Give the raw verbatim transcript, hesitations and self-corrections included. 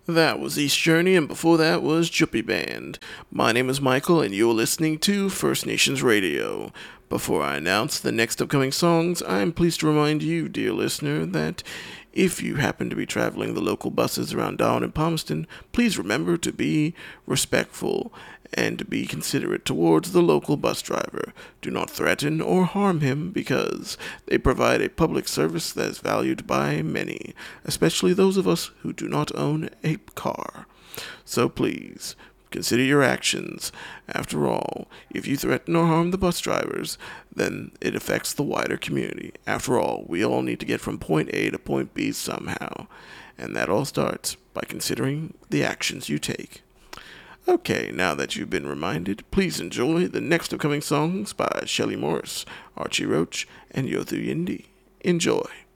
That was East Journey, and before that was Juppie Band. My name is Michael, and you're listening to First Nations Radio. Before I announce the next upcoming songs, I'm pleased to remind you, dear listener, that if you happen to be traveling the local buses around Darwin and Palmerston, please remember to be respectful and to be considerate towards the local bus driver. Do not threaten or harm him because they provide a public service that is valued by many, especially those of us who do not own a car. So please, consider your actions. After all, if you threaten or harm the bus drivers, then it affects the wider community. After all, we all need to get from point A to point B somehow. And that all starts by considering the actions you take. Okay, now that you've been reminded, please enjoy the next upcoming songs by Shelley Morris, Archie Roach, and Yothu Yindi. Enjoy.